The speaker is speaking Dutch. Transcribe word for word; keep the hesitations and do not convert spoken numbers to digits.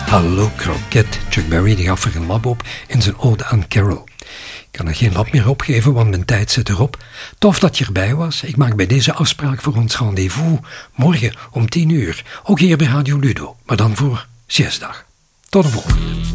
Hallo kroket, Chuck Berry die gaf er een lab op in zijn ode aan Carol. Ik kan er geen lab meer opgeven, want mijn tijd zit erop. Tof dat je erbij was. Ik maak bij deze afspraak voor ons rendezvous morgen om tien uur. Ook hier bij Radio Ludo, maar dan voor zesdag. Tot de volgende.